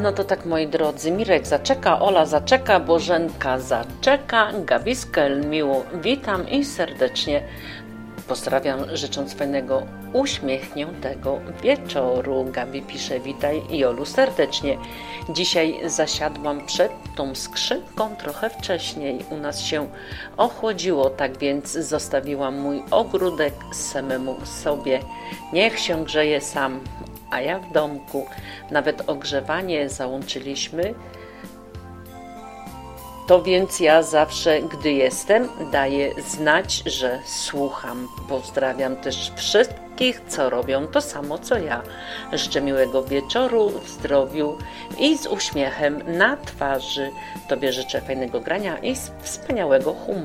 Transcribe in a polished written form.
No to tak, moi drodzy, Mirek zaczeka, Ola zaczeka, Bożenka zaczeka, Gabi z Kelmiu. Witam i serdecznie pozdrawiam, życząc fajnego, uśmiechniętego wieczoru. Gabi pisze, witaj Jolu serdecznie. Dzisiaj zasiadłam przed tą skrzynką trochę wcześniej. U nas się ochłodziło, tak więc zostawiłam mój ogródek samemu sobie. Niech się grzeje sam, a ja w domku. Nawet ogrzewanie załączyliśmy. To więc ja zawsze, gdy jestem, daję znać, że słucham. Pozdrawiam też wszystkich, co robią to samo, co ja. Życzę miłego wieczoru, w zdrowiu i z uśmiechem na twarzy. Tobie życzę fajnego grania i wspaniałego humoru.